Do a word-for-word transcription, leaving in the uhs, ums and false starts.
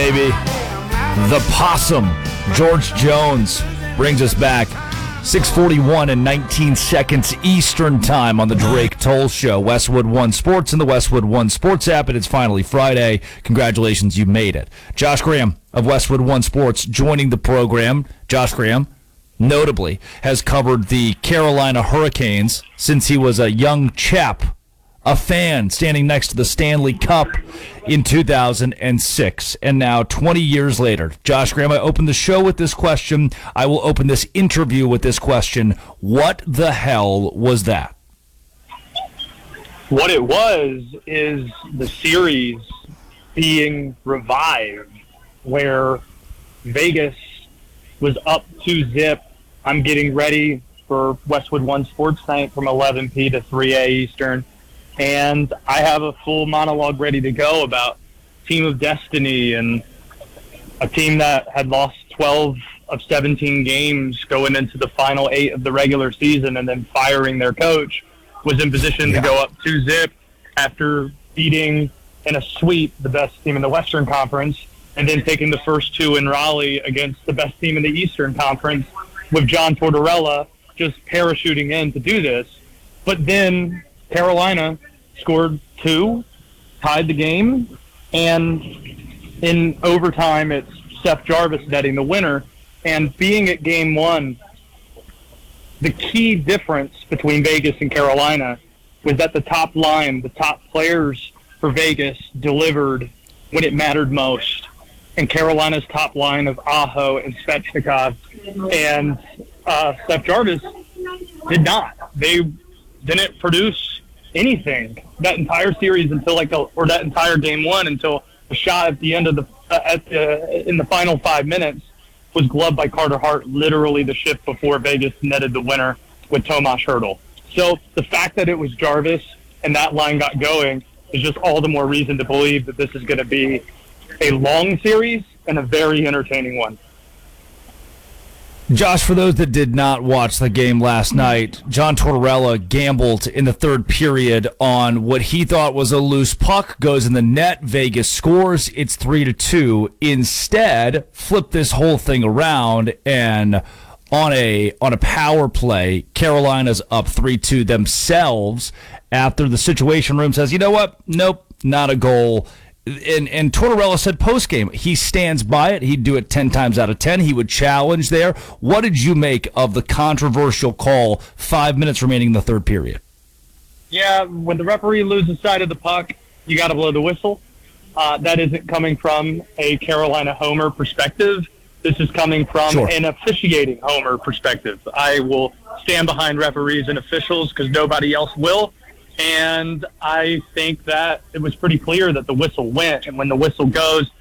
baby. The Possum, George Jones, brings us back. six forty-one and nineteen seconds Eastern Time on the Drake Toll Show. Westwood One Sports and the Westwood One Sports app, and it's finally Friday. Congratulations, you made it. Josh Graham of Westwood One Sports joining the program. Josh Graham, notably, has covered the Carolina Hurricanes since he was a young chap, a fan standing next to the Stanley Cup in two thousand six. And now, twenty years later, Josh Graham, I opened the show with this question. I will open this interview with this question. What the hell was that? What it was is the series being revived, where Vegas was up two zip. I'm getting ready for Westwood One Sports Night from eleven p to three a Eastern. And I have a full monologue ready to go about Team of Destiny and a team that had lost twelve of seventeen games going into the final eight of the regular season, and then firing their coach, was in position yeah. to go up two zip after beating in a sweep the best team in the Western Conference, and then taking the first two in Raleigh against the best team in the Eastern Conference, with John Tortorella just parachuting in to do this. But then Carolina scored two, tied the game, and in overtime, it's Seth Jarvis netting the winner. And being at game one, the key difference between Vegas and Carolina was that the top line, the top players for Vegas, delivered when it mattered most. And Carolina's top line of Aho and Svechnikov and uh, Seth Jarvis did not. They didn't produce anything that entire series until like the, or that entire game one until a shot at the end of the uh, at the in the final five minutes was gloved by Carter Hart, literally the shift before Vegas netted the winner with Tomas Hertl. So the fact that it was Jarvis and that line got going is just all the more reason to believe that this is going to be a long series and a very entertaining one. Josh, for those that did not watch the game last night, John Tortorella gambled in the third period on what he thought was a loose puck, goes in the net, Vegas scores, it's three to two. Instead, flip this whole thing around, and on a on a power play, Carolina's up three two themselves after the Situation Room says, you know what, nope, not a goal. And, and Tortorella said post-game, he stands by it. He'd do it ten times out of ten. He would challenge there. What did you make of the controversial call, five minutes remaining in the third period? Yeah, when the referee loses sight of the puck, you got to blow the whistle. Uh, that isn't coming from a Carolina homer perspective. This is coming from sure. an officiating homer perspective. I will stand behind referees and officials because nobody else will. And I think that it was pretty clear that the whistle went. And when the whistle goes,